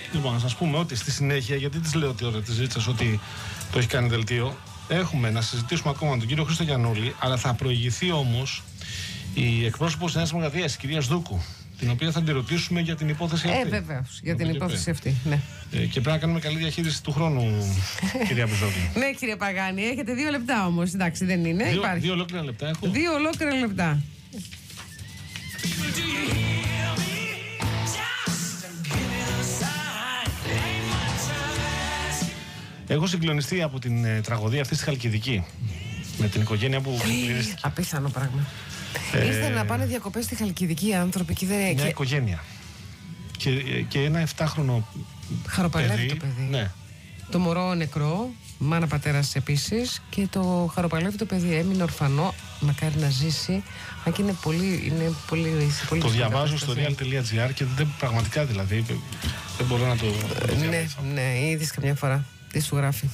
Λοιπόν, να σας πούμε ότι στη συνέχεια, γιατί της λέω τώρα της Ρίτσας ότι το έχει κάνει δελτίο, έχουμε να συζητήσουμε ακόμα με τον κύριο Χρήστο Γιαννούλη, αλλά θα προηγηθεί όμως η εκπρόσωπος της Νέας Δημοκρατίας, η κυρία Σδούκου, την οποία θα τη ρωτήσουμε για την υπόθεση αυτή. Βεβαίως, για την υπόθεση αυτή. Ναι. Και πρέπει να κάνουμε καλή διαχείριση του χρόνου, κυρία Μπιζόγλου. Ναι, κύριε Παγάνη, έχετε 2 λεπτά όμως. Εντάξει, δεν είναι. 2 ολόκληρα λεπτά έχω. 2 ολόκληρα λεπτά. Έχω συγκλονιστεί από την τραγωδία αυτή στη Χαλκιδική. Με την οικογένεια που κληρίστηκε. Απίθανο πράγμα. Ήρθαν να πάνε διακοπές στη Χαλκιδική οι άνθρωποι και δεν. Μια οικογένεια. Και ένα 7χρονο χαροπαλεύει το παιδί. Ναι. Το μωρό νεκρό, μάνα πατέρας επίσης, και το χαροπαλεύει το παιδί. Έμεινε ορφανό, μακάρι να ζήσει. Αν και είναι πολύ το διαβάζω στο real.gr και πραγματικά δηλαδή δεν μπορώ να το διαβάσω. Ναι, είδες καμιά φορά τι σου γράφει.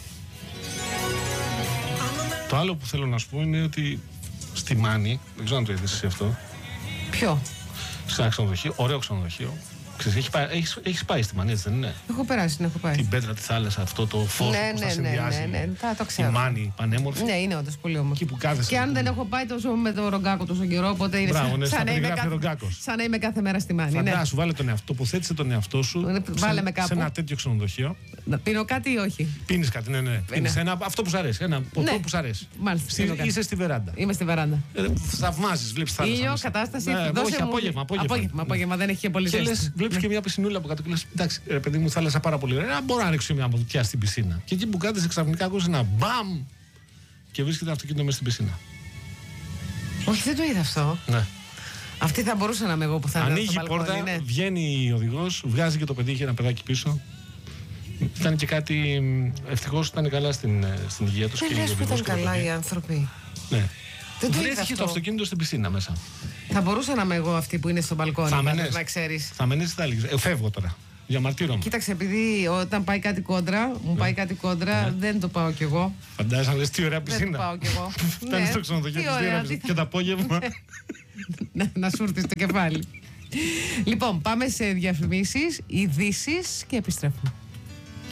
Το άλλο που θέλω να σου πω είναι ότι στη Μάνη, δεν ξέρω αν το είδες εσύ αυτό. Ποιο? Σε ένα ξενοδοχείο, ωραίο ξενοδοχείο. Έχεις πάει στη Μάνη, έτσι δεν είναι? Έχω περάσει, έχω πάει. Την πέτρα, τη θάλασσα, αυτό το φως που θα συνδυάζει. Ναι, το ξέρω. Η Μάνη, πανέμορφη. Ναι, είναι όντως πολύ όμορφη. Εκεί που κάθεσαι. Και αν δεν έχω πάει τόσο με το Ρογκάκο τόσο καιρό, οπότε είναι σαν να είμαι κάθε μέρα στη Μάνη. Φαντάσου, τοποθέτησε τον εαυτό σου σε ένα τέτοιο ξενοδοχείο. Να πίνω κάτι ή όχι? Πίνεις κάτι, ναι. Πίνεις αυτό που σου αρέσει. Ένα ποτό που σου αρέσει. Μάλιστα. Είσαι στη βεράντα. Είμαι στη βεράντα. Θαυμάζεις, βλέπεις θάλασσα. Ήλιο, κατάσταση. Όχι, απόγευμα. Δεν έχει και πολύ ζέστη. Βλέπεις και μια πισινούλα από κάτω και λες, εντάξει, ρε παιδί μου, θάλασσα πάρα πολύ ωραία. Μπορώ να ρίξω μια βουτιά στην πισίνα. Και εκεί που κάθεσαι ξαφνικά ακούς ένα μπαμ και βρίσκεται ένα αυτοκίνητο μέσα στην πισίνα. Όχι, δεν το είδα αυτό. Ναι. Αυτή θα μπορούσα να είμαι εγώ που θα ήταν. Ανοίγει η πόρτα, ναι. Βγαίνει ο οδηγός, βγάζει και το παιδί, είχε ένα παιδάκι πίσω. Ήταν και κάτι. Ευτυχώς ήταν καλά στην υγεία τους. Δεν λες που ήταν καλά οι άνθρωποι. Ναι. Δεν το βρέθηκε το αυτοκίνητο στην πισίνα μέσα. Θα μπορούσα να είμαι εγώ αυτή που είναι στο μπαλκόνι. Να ξέρεις. Θα μενείς, θα έλεγες. Φεύγω τώρα. Διαμαρτύρομαι. Κοίταξε, επειδή όταν πάει κάτι κόντρα, πάει κάτι κόντρα, δεν το πάω κι εγώ. Φαντάζεσαι να λες τι ωραία πισίνα. Δεν το πάω κι εγώ. Φτάνεις στο ξενοδοχείο και το απόγευμα. Να σου έρθει στο κεφάλι. Λοιπόν, πάμε σε διαφημίσεις, ειδήσεις και επιστρέφουμε.